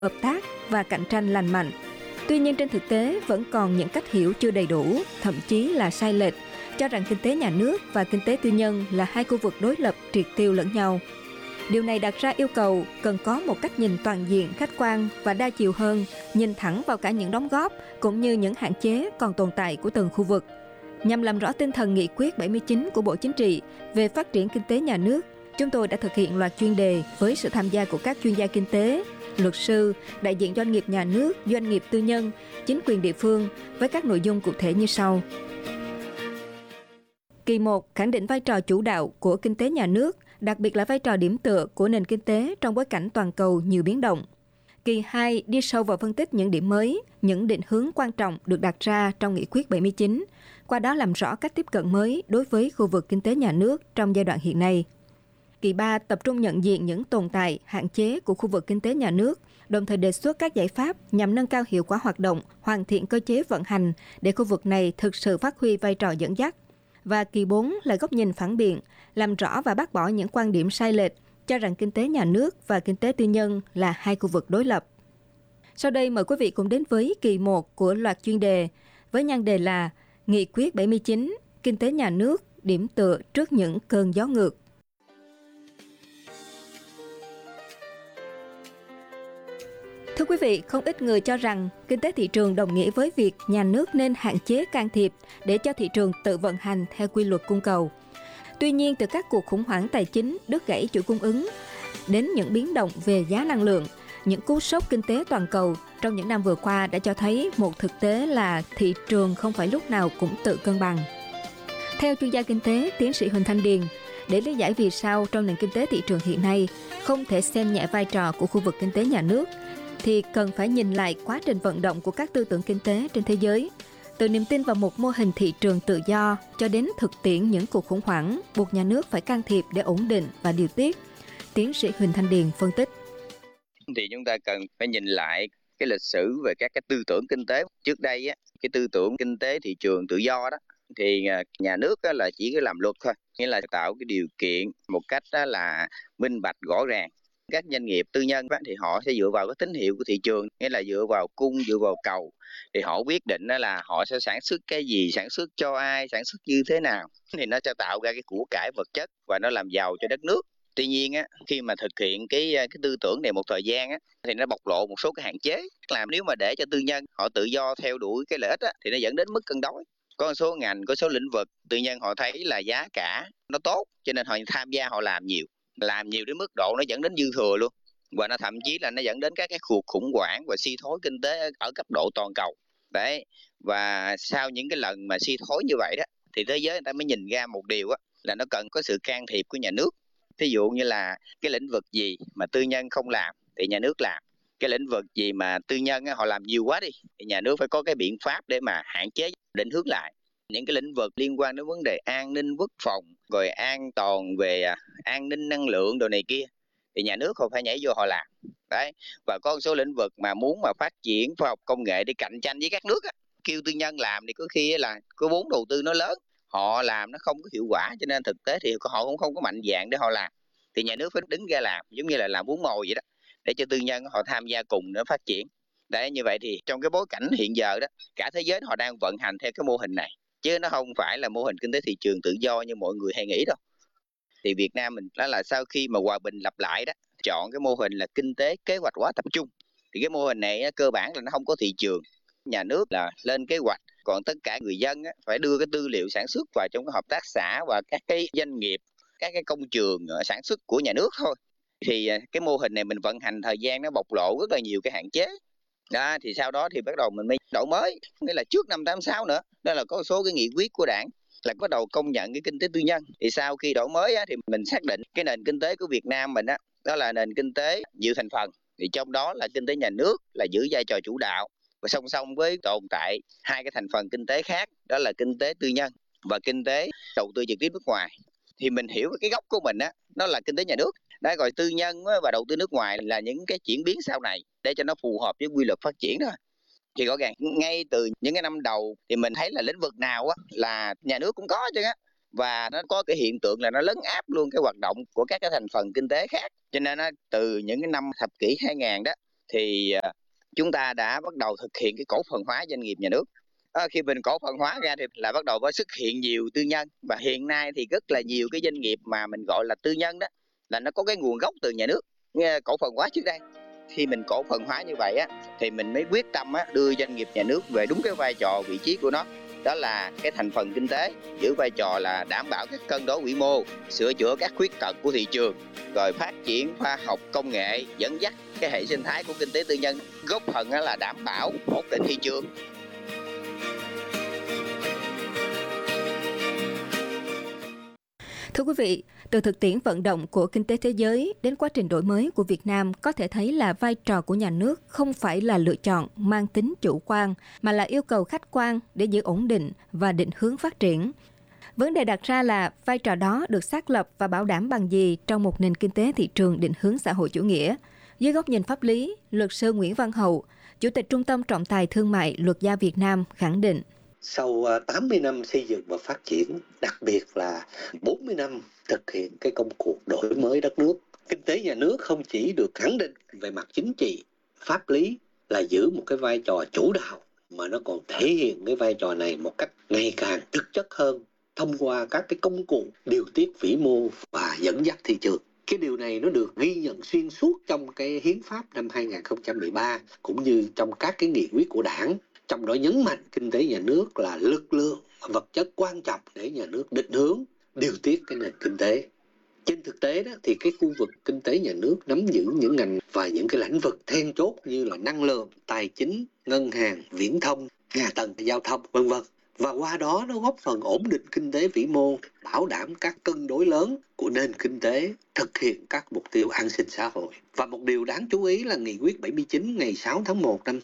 hợp tác và cạnh tranh lành mạnh. Tuy nhiên trên thực tế vẫn còn những cách hiểu chưa đầy đủ, thậm chí là sai lệch, cho rằng kinh tế nhà nước và kinh tế tư nhân là hai khu vực đối lập triệt tiêu lẫn nhau. Điều này đặt ra yêu cầu cần có một cách nhìn toàn diện, khách quan và đa chiều hơn, nhìn thẳng vào cả những đóng góp cũng như những hạn chế còn tồn tại của từng khu vực. Nhằm làm rõ tinh thần nghị quyết 79 của Bộ Chính trị về phát triển kinh tế nhà nước, chúng tôi đã thực hiện loạt chuyên đề với sự tham gia của các chuyên gia kinh tế, luật sư, đại diện doanh nghiệp nhà nước, doanh nghiệp tư nhân, chính quyền địa phương với các nội dung cụ thể như sau. Kỳ 1 khẳng định vai trò chủ đạo của kinh tế nhà nước, đặc biệt là vai trò điểm tựa của nền kinh tế trong bối cảnh toàn cầu nhiều biến động. Kỳ 2 đi sâu vào phân tích những điểm mới, những định hướng quan trọng được đặt ra trong Nghị quyết 79, qua đó làm rõ cách tiếp cận mới đối với khu vực kinh tế nhà nước trong giai đoạn hiện nay. Kỳ 3 tập trung nhận diện những tồn tại, hạn chế của khu vực kinh tế nhà nước, đồng thời đề xuất các giải pháp nhằm nâng cao hiệu quả hoạt động, hoàn thiện cơ chế vận hành để khu vực này thực sự phát huy vai trò dẫn dắt. Và kỳ 4 là góc nhìn phản biện, làm rõ và bác bỏ những quan điểm sai lệch, cho rằng kinh tế nhà nước và kinh tế tư nhân là hai khu vực đối lập. Sau đây mời quý vị cùng đến với kỳ 1 của loạt chuyên đề, với nhan đề là Nghị quyết 79, kinh tế nhà nước, điểm tựa trước những cơn gió ngược. Thưa quý vị, không ít người cho rằng kinh tế thị trường đồng nghĩa với việc nhà nước nên hạn chế can thiệp để cho thị trường tự vận hành theo quy luật cung cầu. Tuy nhiên, từ các cuộc khủng hoảng tài chính, đứt gãy chuỗi cung ứng, đến những biến động về giá năng lượng, những cú sốc kinh tế toàn cầu trong những năm vừa qua đã cho thấy một thực tế là thị trường không phải lúc nào cũng tự cân bằng. Theo chuyên gia kinh tế, tiến sĩ Huỳnh Thanh Điền, để lý giải vì sao trong nền kinh tế thị trường hiện nay không thể xem nhẹ vai trò của khu vực kinh tế nhà nước, thì cần phải nhìn lại quá trình vận động của các tư tưởng kinh tế trên thế giới, từ niềm tin vào một mô hình thị trường tự do cho đến thực tiễn những cuộc khủng hoảng buộc nhà nước phải can thiệp để ổn định và điều tiết. Tiến sĩ Huỳnh Thanh Điền phân tích. Thì chúng ta cần phải nhìn lại cái lịch sử về các cái tư tưởng kinh tế. Trước đây á, cái tư tưởng kinh tế thị trường tự do đó thì nhà nước là chỉ cái làm luật thôi, nghĩa là tạo cái điều kiện một cách là minh bạch rõ ràng. Các doanh nghiệp tư nhân thì họ sẽ dựa vào cái tín hiệu của thị trường, nghĩa là dựa vào cung, dựa vào cầu, thì họ quyết định là họ sẽ sản xuất cái gì, sản xuất cho ai, sản xuất như thế nào, thì nó sẽ tạo ra cái của cải vật chất và nó làm giàu cho đất nước. Tuy nhiên á, khi mà thực hiện cái tư tưởng này một thời gian á, thì nó bộc lộ một số cái hạn chế. Làm nếu mà để cho tư nhân họ tự do theo đuổi cái lợi ích á, thì nó dẫn đến mức cân đối. Có một số ngành, có số lĩnh vực tư nhân họ thấy là giá cả nó tốt, cho nên họ tham gia, họ làm nhiều đến mức độ nó dẫn đến dư thừa luôn, và nó thậm chí là nó dẫn đến các cái cuộc khủng hoảng và suy thoái kinh tế ở cấp độ toàn cầu đấy. Và sau những cái lần mà suy thoái như vậy đó, thì thế giới người ta mới nhìn ra một điều á, là nó cần có sự can thiệp của nhà nước. Thí dụ như là cái lĩnh vực gì mà tư nhân không làm thì nhà nước làm, cái lĩnh vực gì mà tư nhân họ làm nhiều quá đi thì nhà nước phải có cái biện pháp để mà hạn chế, định hướng lại. Những cái lĩnh vực liên quan đến vấn đề an ninh quốc phòng, rồi an toàn về an ninh năng lượng đồ này kia, thì nhà nước không phải nhảy vô họ làm đấy. Và có một số lĩnh vực mà muốn mà phát triển khoa học công nghệ để cạnh tranh với các nước á, kêu tư nhân làm thì có khi là cái vốn đầu tư nó lớn, họ làm nó không có hiệu quả, cho nên thực tế thì họ cũng không có mạnh dạn để họ làm, thì nhà nước phải đứng ra làm, giống như là làm vốn mồi vậy đó, để cho tư nhân họ tham gia cùng để phát triển. Để như vậy thì trong cái bối cảnh hiện giờ đó, cả thế giới họ đang vận hành theo cái mô hình này, chứ nó không phải là mô hình kinh tế thị trường tự do như mọi người hay nghĩ đâu. Thì Việt Nam mình đó là sau khi mà hòa bình lập lại đó, chọn cái mô hình là kinh tế kế hoạch hóa tập trung. Thì cái mô hình này cơ bản là nó không có thị trường, nhà nước là lên kế hoạch, còn tất cả người dân phải đưa cái tư liệu sản xuất vào trong cái hợp tác xã và các cái doanh nghiệp, các cái công trường sản xuất của nhà nước thôi. Thì cái mô hình này mình vận hành thời gian nó bộc lộ rất là nhiều cái hạn chế đó. Thì sau đó thì bắt đầu mình mới đổi mới, nghĩa là trước năm 86 nữa, đó là có một số cái nghị quyết của đảng là bắt đầu công nhận cái kinh tế tư nhân. Thì sau khi đổi mới thì mình xác định cái nền kinh tế của Việt Nam mình đó là nền kinh tế nhiều thành phần, thì trong đó là kinh tế nhà nước là giữ vai trò chủ đạo, và song song với tồn tại hai cái thành phần kinh tế khác, đó là kinh tế tư nhân và kinh tế đầu tư trực tiếp nước ngoài. Thì mình hiểu cái gốc của mình nó là kinh tế nhà nước. Đã gọi tư nhân và đầu tư nước ngoài là những cái chuyển biến sau này để cho nó phù hợp với quy luật phát triển đó. Thì rõ ràng ngay từ những cái năm đầu thì mình thấy là lĩnh vực nào là nhà nước cũng có chứ và nó có cái hiện tượng là nó lấn áp luôn cái hoạt động của các cái thành phần kinh tế khác. Cho nên từ những cái năm thập kỷ 2000 đó thì chúng ta đã bắt đầu thực hiện cái cổ phần hóa doanh nghiệp nhà nước. Khi mình cổ phần hóa ra thì là bắt đầu có xuất hiện nhiều tư nhân, và hiện nay thì rất là nhiều cái doanh nghiệp mà mình gọi là tư nhân đó là nó có cái nguồn gốc từ nhà nước cổ phần hóa trước đây. Khi mình cổ phần hóa như vậy á thì mình mới quyết tâm đưa doanh nghiệp nhà nước về đúng cái vai trò vị trí của nó, đó là cái thành phần kinh tế, giữ vai trò là đảm bảo các cân đối vĩ mô, sửa chữa các khuyết tật của thị trường, rồi phát triển khoa học công nghệ, dẫn dắt cái hệ sinh thái của kinh tế tư nhân, góp phần là đảm bảo ổn định thị trường. Thưa quý vị, từ thực tiễn vận động của kinh tế thế giới đến quá trình đổi mới của Việt Nam có thể thấy là vai trò của nhà nước không phải là lựa chọn mang tính chủ quan, mà là yêu cầu khách quan để giữ ổn định và định hướng phát triển. Vấn đề đặt ra là vai trò đó được xác lập và bảo đảm bằng gì trong một nền kinh tế thị trường định hướng xã hội chủ nghĩa. Dưới góc nhìn pháp lý, luật sư Nguyễn Văn Hậu, Chủ tịch Trung tâm Trọng tài Thương mại Luật gia Việt Nam khẳng định. Sau 80 năm xây dựng và phát triển, đặc biệt là 40 năm thực hiện cái công cuộc đổi mới đất nước, kinh tế nhà nước không chỉ được khẳng định về mặt chính trị, pháp lý là giữ một cái vai trò chủ đạo, mà nó còn thể hiện cái vai trò này một cách ngày càng thực chất hơn thông qua các cái công cụ điều tiết vĩ mô và dẫn dắt thị trường. Cái điều này nó được ghi nhận xuyên suốt trong cái hiến pháp năm 2013 cũng như trong các cái nghị quyết của Đảng. Trong đó nhấn mạnh kinh tế nhà nước là lực lượng vật chất quan trọng để nhà nước định hướng, điều tiết cái nền kinh tế. Trên thực tế đó thì cái khu vực kinh tế nhà nước nắm giữ những ngành và những cái lĩnh vực then chốt như là năng lượng, tài chính, ngân hàng, viễn thông, hạ tầng giao thông, v.v. Và qua đó nó góp phần ổn định kinh tế vĩ mô, bảo đảm các cân đối lớn của nền kinh tế, thực hiện các mục tiêu an sinh xã hội. Và một điều đáng chú ý là nghị quyết 79 ngày 6 tháng 1 năm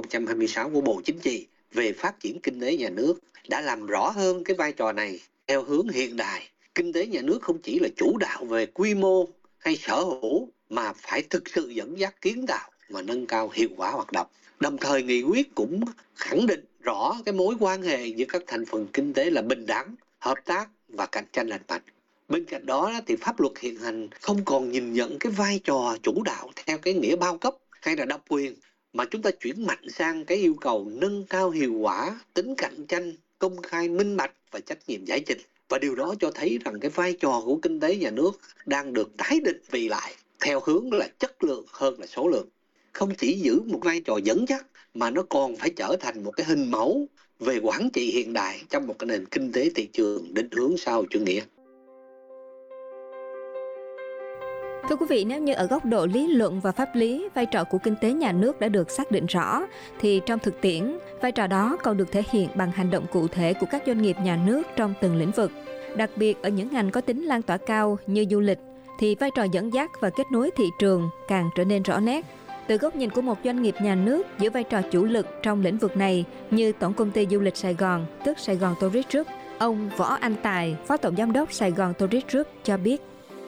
2026 của Bộ Chính trị về phát triển kinh tế nhà nước đã làm rõ hơn cái vai trò này theo hướng hiện đại. Kinh tế nhà nước không chỉ là chủ đạo về quy mô hay sở hữu, mà phải thực sự dẫn dắt kiến tạo và nâng cao hiệu quả hoạt động. Đồng thời nghị quyết cũng khẳng định rõ cái mối quan hệ giữa các thành phần kinh tế là bình đẳng, hợp tác và cạnh tranh lành mạnh. Bên cạnh đó thì pháp luật hiện hành không còn nhìn nhận cái vai trò chủ đạo theo cái nghĩa bao cấp hay là độc quyền, mà chúng ta chuyển mạnh sang cái yêu cầu nâng cao hiệu quả, tính cạnh tranh, công khai, minh bạch và trách nhiệm giải trình. Và điều đó cho thấy rằng cái vai trò của kinh tế nhà nước đang được tái định vị lại theo hướng là chất lượng hơn là số lượng. Không chỉ giữ một vai trò dẫn dắt mà nó còn phải trở thành một cái hình mẫu về quản trị hiện đại trong một cái nền kinh tế thị trường định hướng xã hội chủ nghĩa. Thưa quý vị, nếu như ở góc độ lý luận và pháp lý, vai trò của kinh tế nhà nước đã được xác định rõ, thì trong thực tiễn, vai trò đó còn được thể hiện bằng hành động cụ thể của các doanh nghiệp nhà nước trong từng lĩnh vực. Đặc biệt ở những ngành có tính lan tỏa cao như du lịch, thì vai trò dẫn dắt và kết nối thị trường càng trở nên rõ nét. Từ góc nhìn của một doanh nghiệp nhà nước giữ vai trò chủ lực trong lĩnh vực này như Tổng công ty Du lịch Sài Gòn, tức Sài Gòn Tourist Group, ông Võ Anh Tài, Phó Tổng Giám đốc Sài Gòn Tourist Group cho biết.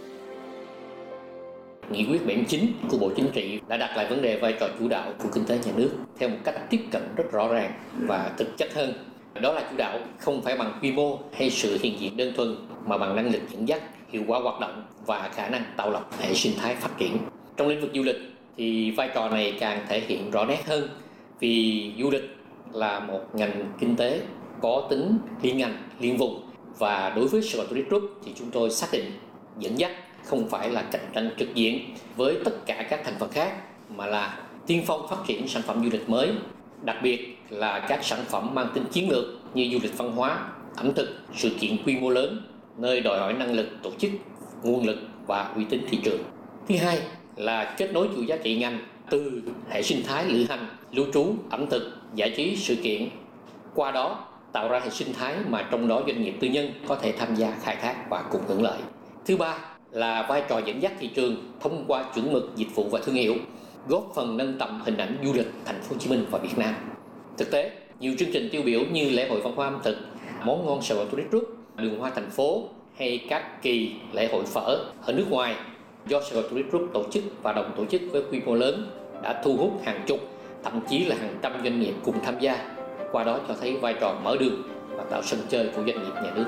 Nghị quyết 79 của Bộ Chính trị đã đặt lại vấn đề vai trò chủ đạo của kinh tế nhà nước theo một cách tiếp cận rất rõ ràng và thực chất hơn. Đó là chủ đạo không phải bằng quy mô hay sự hiện diện đơn thuần, mà bằng năng lực dẫn dắt, hiệu quả hoạt động và khả năng tạo lập hệ sinh thái phát triển. Trong lĩnh vực du lịch thì vai trò này càng thể hiện rõ nét hơn, vì du lịch là một ngành kinh tế có tính liên ngành, liên vùng, và đối với Sài Gòn Tourist Group thì chúng tôi xác định dẫn dắt không phải là cạnh tranh trực diện với tất cả các thành phần khác, mà là tiên phong phát triển sản phẩm du lịch mới, đặc biệt là các sản phẩm mang tính chiến lược như du lịch văn hóa, ẩm thực, sự kiện quy mô lớn, nơi đòi hỏi năng lực tổ chức, nguồn lực và uy tín thị trường. Thứ hai là kết nối chuỗi giá trị ngành từ hệ sinh thái lữ hành, lưu trú, ẩm thực, giải trí, sự kiện, qua đó tạo ra hệ sinh thái mà trong đó doanh nghiệp tư nhân có thể tham gia khai thác và cùng hưởng lợi. Thứ ba là vai trò dẫn dắt thị trường thông qua chuẩn mực dịch vụ và thương hiệu, góp phần nâng tầm hình ảnh du lịch thành phố Hồ Chí Minh và Việt Nam. Thực tế, nhiều chương trình tiêu biểu như lễ hội văn hóa ẩm thực, món ngon Sài Gòn Tourist Group, đường hoa thành phố hay các kỳ lễ hội phở ở nước ngoài do Sài Gòn Tourist Group tổ chức và đồng tổ chức với quy mô lớn đã thu hút hàng chục, thậm chí là hàng trăm doanh nghiệp cùng tham gia. Qua đó cho thấy vai trò mở đường và tạo sân chơi của doanh nghiệp nhà nước.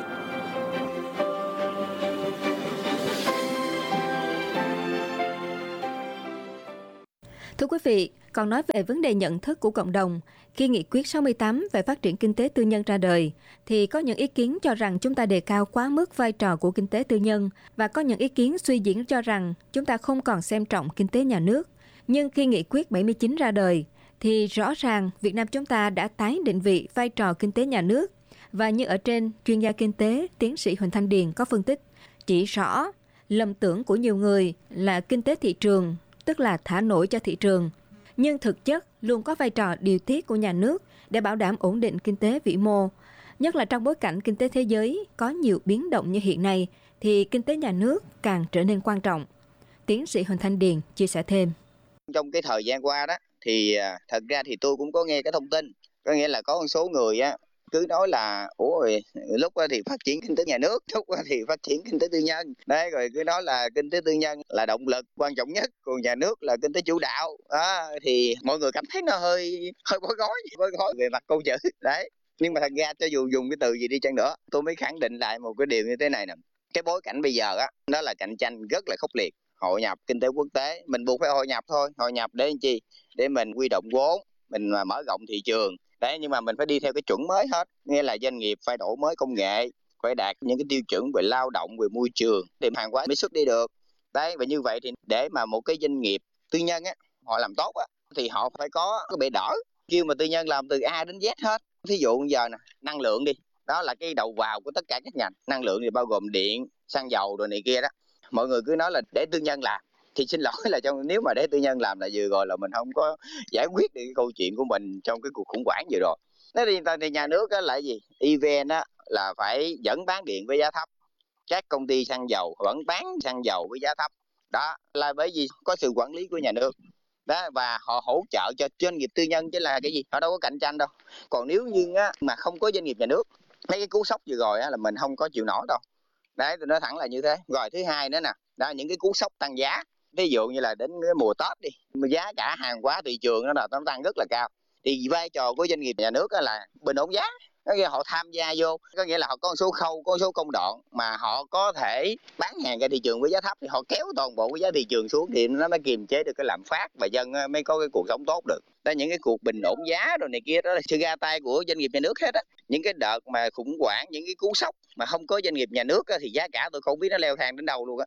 Thưa quý vị, còn nói về vấn đề nhận thức của cộng đồng, khi nghị quyết 68 về phát triển kinh tế tư nhân ra đời, thì có những ý kiến cho rằng chúng ta đề cao quá mức vai trò của kinh tế tư nhân và có những ý kiến suy diễn cho rằng chúng ta không còn xem trọng kinh tế nhà nước. Nhưng khi nghị quyết 79 ra đời, thì rõ ràng Việt Nam chúng ta đã tái định vị vai trò kinh tế nhà nước. Và như ở trên, chuyên gia kinh tế, tiến sĩ Huỳnh Thanh Điền có phân tích, chỉ rõ lầm tưởng của nhiều người là kinh tế thị trường, tức là thả nổi cho thị trường. Nhưng thực chất luôn có vai trò điều tiết của nhà nước để bảo đảm ổn định kinh tế vĩ mô. Nhất là trong bối cảnh kinh tế thế giới có nhiều biến động như hiện nay, thì kinh tế nhà nước càng trở nên quan trọng. Tiến sĩ Huỳnh Thanh Điền chia sẻ thêm. Trong cái thời gian qua đó, thì thật ra thì tôi cũng có nghe cái thông tin, có nghĩa là có một số người cứ nói là lúc thì phát triển kinh tế nhà nước, lúc thì phát triển kinh tế tư nhân đấy, rồi cứ nói là kinh tế tư nhân là động lực quan trọng nhất, còn nhà nước là kinh tế chủ đạo đó, thì mọi người cảm thấy nó hơi bối rối về mặt câu chữ đấy. Nhưng mà thật ra cho dù dùng cái từ gì đi chăng nữa, tôi mới khẳng định lại một cái điều như thế này nè, cái bối cảnh bây giờ đó là cạnh tranh rất là khốc liệt, hội nhập kinh tế quốc tế, mình buộc phải hội nhập thôi, hội nhập để làm chi, để mình huy động vốn, mình mở rộng thị trường đấy, nhưng mà mình phải đi theo cái chuẩn mới hết, nghĩa là doanh nghiệp phải đổi mới công nghệ, phải đạt những cái tiêu chuẩn về lao động, về môi trường để hàng hóa mới xuất đi được đấy. Và như vậy thì để mà một cái doanh nghiệp tư nhân họ làm tốt thì họ phải có cái bệ đỡ, kêu mà tư nhân làm từ A đến Z hết. Ví dụ giờ nè, năng lượng đi, đó là cái đầu vào của tất cả các ngành, năng lượng thì bao gồm điện, xăng dầu rồi này kia đó. Mọi người cứ nói là để tư nhân làm, thì xin lỗi là nếu mà để tư nhân làm là vừa rồi là mình không có giải quyết được cái câu chuyện của mình trong cái cuộc khủng hoảng vừa rồi. Thế thì nhà nước là gì? EVN là phải vẫn bán điện với giá thấp, các công ty xăng dầu vẫn bán xăng dầu với giá thấp, đó là bởi vì có sự quản lý của nhà nước đó, và họ hỗ trợ cho doanh nghiệp tư nhân chứ là cái gì, họ đâu có cạnh tranh đâu. Còn nếu như mà không có doanh nghiệp nhà nước, mấy cái cú sốc vừa rồi là mình không có chịu nổi đâu đấy, tôi nói thẳng là như thế. Rồi thứ hai nữa nè, đó những cái cú sốc tăng giá, ví dụ như là đến cái mùa Tết đi, giá cả hàng hóa thị trường nó tăng rất là cao, thì vai trò của doanh nghiệp nhà nước là bình ổn giá. Có nghĩa họ tham gia vô, có nghĩa là họ có một số khâu, có một số công đoạn mà họ có thể bán hàng ra thị trường với giá thấp, thì họ kéo toàn bộ cái giá thị trường xuống thì nó mới kiềm chế được cái lạm phát và dân mới có cái cuộc sống tốt được. Đó, những cái cuộc bình ổn giá rồi này kia đó là sự ra tay của doanh nghiệp nhà nước hết á. Những cái đợt mà khủng hoảng, những cái cú sốc mà không có doanh nghiệp nhà nước thì giá cả tôi không biết nó leo thang đến đâu luôn á.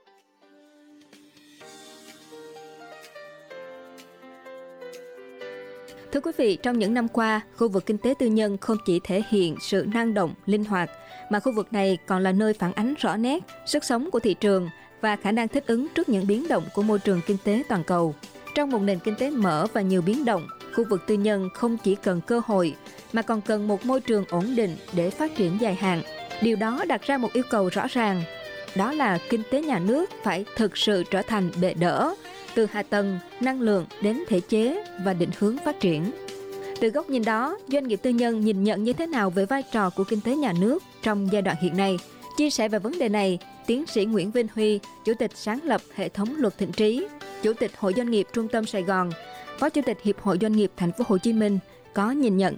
Thưa quý vị, trong những năm qua, khu vực kinh tế tư nhân không chỉ thể hiện sự năng động, linh hoạt, mà khu vực này còn là nơi phản ánh rõ nét sức sống của thị trường và khả năng thích ứng trước những biến động của môi trường kinh tế toàn cầu. Trong một nền kinh tế mở và nhiều biến động, khu vực tư nhân không chỉ cần cơ hội, mà còn cần một môi trường ổn định để phát triển dài hạn. Điều đó đặt ra một yêu cầu rõ ràng, đó là kinh tế nhà nước phải thực sự trở thành bệ đỡ, từ hạ tầng, năng lượng đến thể chế và định hướng phát triển. Từ góc nhìn đó, doanh nghiệp tư nhân nhìn nhận như thế nào về vai trò của kinh tế nhà nước trong giai đoạn hiện nay? Chia sẻ về vấn đề này, tiến sĩ Nguyễn Vinh Huy, Chủ tịch sáng lập hệ thống luật Thịnh Trí, Chủ tịch Hội Doanh nghiệp Trung tâm Sài Gòn, Phó Chủ tịch Hiệp hội Doanh nghiệp Thành phố Hồ Chí Minh có nhìn nhận.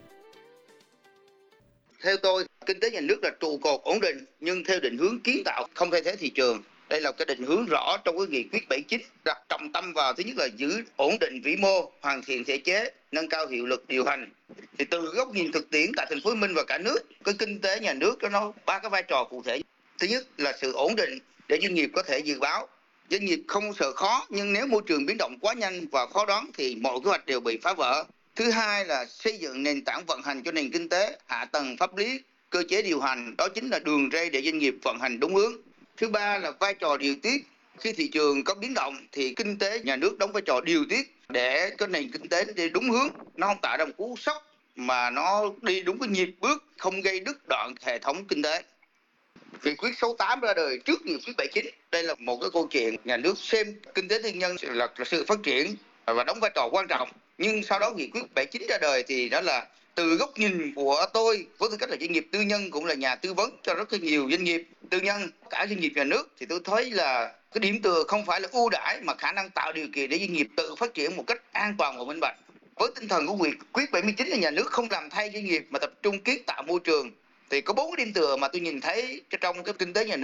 Theo tôi, kinh tế nhà nước là trụ cột ổn định nhưng theo định hướng kiến tạo, không thay thế thị trường. Đây là cái định hướng rõ trong cái nghị quyết 79, đặt trọng tâm vào thứ nhất là giữ ổn định vĩ mô, hoàn thiện thể chế, nâng cao hiệu lực điều hành. Thì từ góc nhìn thực tiễn tại thành phố Hồ Chí Minh và cả nước, cái kinh tế nhà nước nó ba cái vai trò cụ thể. Thứ nhất là sự ổn định để doanh nghiệp có thể dự báo. Doanh nghiệp không sợ khó, nhưng nếu môi trường biến động quá nhanh và khó đoán thì mọi kế hoạch đều bị phá vỡ. Thứ hai là xây dựng nền tảng vận hành cho nền kinh tế, hạ tầng pháp lý, cơ chế điều hành, đó chính là đường ray để doanh nghiệp vận hành đúng hướng. Thứ ba là vai trò điều tiết. Khi thị trường có biến động thì kinh tế nhà nước đóng vai trò điều tiết để cái nền kinh tế đi đúng hướng, nó không tạo ra một cú sốc mà nó đi đúng cái nhịp bước, không gây đứt đoạn hệ thống kinh tế. Nghị quyết 68 ra đời trước nghị quyết 79. Đây là một cái câu chuyện nhà nước xem kinh tế tư nhân là sự phát triển và đóng vai trò quan trọng. Nhưng sau đó nghị quyết 79 ra đời thì đó là từ góc nhìn của tôi với tư cách là doanh nghiệp tư nhân, cũng là nhà tư vấn cho rất là nhiều doanh nghiệp tư nhân, cả doanh nghiệp nhà nước, thì tôi thấy là cái điểm tựa không phải là ưu đãi mà khả năng tạo điều kiện để doanh nghiệp tự phát triển một cách an toàn và minh bạch. Với tinh thần của nghị quyết 79 là nhà nước không làm thay doanh nghiệp mà tập trung kiến tạo môi trường, thì có 4 cái điểm tựa mà tôi nhìn thấy trong cái kinh tế nhà nước.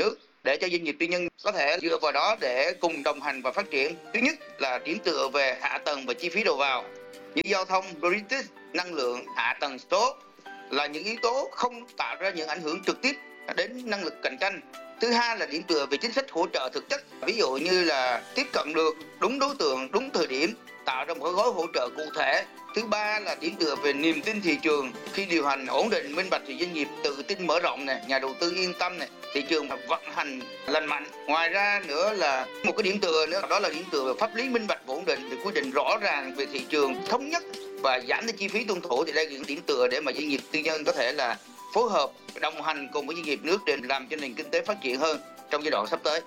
để cho doanh nghiệp tư nhân có thể dựa vào đó để cùng đồng hành và phát triển. Thứ nhất là điểm tựa về hạ tầng và chi phí đầu vào như giao thông, logistics, năng lượng, hạ tầng số là những yếu tố không tạo ra những ảnh hưởng trực tiếp đến năng lực cạnh tranh. Thứ hai là điểm tựa về chính sách hỗ trợ thực chất, ví dụ như là tiếp cận được đúng đối tượng, đúng thời điểm, tạo ra một cái gói hỗ trợ cụ thể. Thứ ba là điểm tựa về niềm tin thị trường, khi điều hành ổn định, minh bạch thì doanh nghiệp tự tin mở rộng này, nhà đầu tư yên tâm này, thị trường vận hành lành mạnh. Ngoài ra nữa là một cái điểm tựa nữa, đó là điểm tựa về pháp lý minh bạch và ổn định, thì quy định rõ ràng về thị trường, thống nhất và giảm cái chi phí tuân thủ. Thì đây là những điểm tựa để mà doanh nghiệp tư nhân có thể là phối hợp đồng hành cùng với doanh nghiệp nước để làm cho nền kinh tế phát triển hơn trong giai đoạn sắp tới.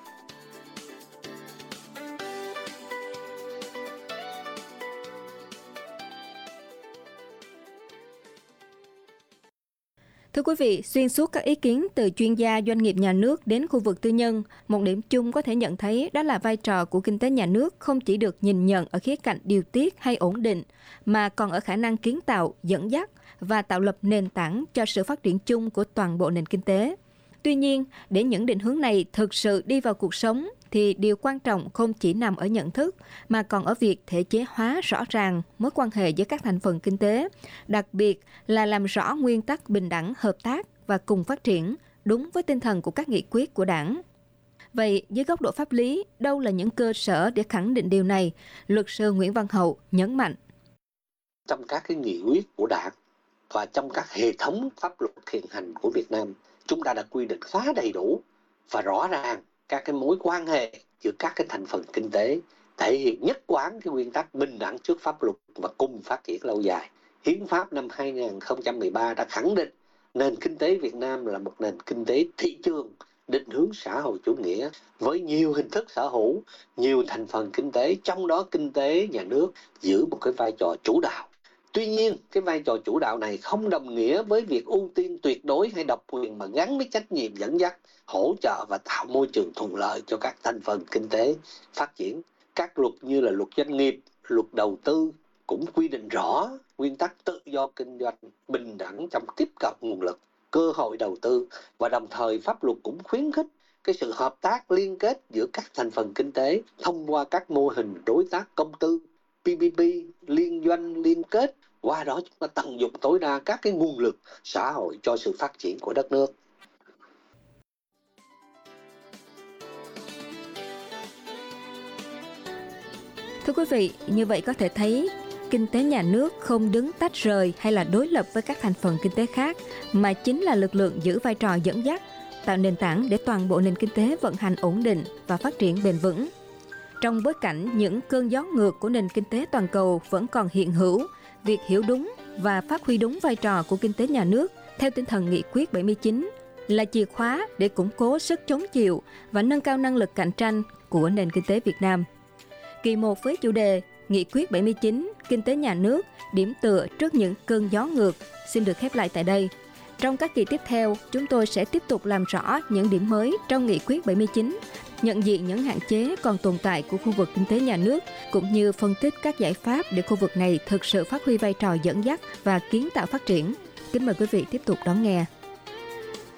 Thưa quý vị, xuyên suốt các ý kiến từ chuyên gia, doanh nghiệp nhà nước đến khu vực tư nhân, một điểm chung có thể nhận thấy đó là vai trò của kinh tế nhà nước không chỉ được nhìn nhận ở khía cạnh điều tiết hay ổn định, mà còn ở khả năng kiến tạo, dẫn dắt và tạo lập nền tảng cho sự phát triển chung của toàn bộ nền kinh tế. Tuy nhiên, để những định hướng này thực sự đi vào cuộc sống, thì điều quan trọng không chỉ nằm ở nhận thức, mà còn ở việc thể chế hóa rõ ràng mối quan hệ giữa các thành phần kinh tế, đặc biệt là làm rõ nguyên tắc bình đẳng, hợp tác và cùng phát triển, đúng với tinh thần của các nghị quyết của Đảng. Vậy, dưới góc độ pháp lý, đâu là những cơ sở để khẳng định điều này? Luật sư Nguyễn Văn Hậu nhấn mạnh. Trong các cái nghị quyết của Đảng và trong các hệ thống pháp luật hiện hành của Việt Nam, chúng ta đã quy định khá đầy đủ và rõ ràng các cái mối quan hệ giữa các cái thành phần kinh tế, thể hiện nhất quán cái nguyên tắc bình đẳng trước pháp luật và cùng phát triển lâu dài. Hiến pháp năm 2013 đã khẳng định nền kinh tế Việt Nam là một nền kinh tế thị trường định hướng xã hội chủ nghĩa với nhiều hình thức sở hữu, nhiều thành phần kinh tế, trong đó kinh tế nhà nước giữ một cái vai trò chủ đạo. Tuy nhiên, cái vai trò chủ đạo này không đồng nghĩa với việc ưu tiên tuyệt đối hay độc quyền, mà gắn với trách nhiệm dẫn dắt, hỗ trợ và tạo môi trường thuận lợi cho các thành phần kinh tế phát triển. Các luật như là luật doanh nghiệp, luật đầu tư cũng quy định rõ nguyên tắc tự do kinh doanh, bình đẳng trong tiếp cận nguồn lực, cơ hội đầu tư, và đồng thời pháp luật cũng khuyến khích cái sự hợp tác liên kết giữa các thành phần kinh tế thông qua các mô hình đối tác công tư, PPP, liên doanh liên kết. Qua đó chúng ta tận dụng tối đa các cái nguồn lực xã hội cho sự phát triển của đất nước. Thưa quý vị, như vậy có thể thấy kinh tế nhà nước không đứng tách rời hay là đối lập với các thành phần kinh tế khác, mà chính là lực lượng giữ vai trò dẫn dắt, tạo nền tảng để toàn bộ nền kinh tế vận hành ổn định và phát triển bền vững. Trong bối cảnh những cơn gió ngược của nền kinh tế toàn cầu vẫn còn hiện hữu, việc hiểu đúng và phát huy đúng vai trò của kinh tế nhà nước theo tinh thần nghị quyết 79 là chìa khóa để củng cố sức chống chịu và nâng cao năng lực cạnh tranh của nền kinh tế Việt Nam. Kỳ 1 với chủ đề Nghị quyết 79, Kinh tế nhà nước, điểm tựa trước những cơn gió ngược xin được khép lại tại đây. Trong các kỳ tiếp theo, chúng tôi sẽ tiếp tục làm rõ những điểm mới trong Nghị quyết 79, nhận diện những hạn chế còn tồn tại của khu vực kinh tế nhà nước, cũng như phân tích các giải pháp để khu vực này thực sự phát huy vai trò dẫn dắt và kiến tạo phát triển. Kính mời quý vị tiếp tục đón nghe.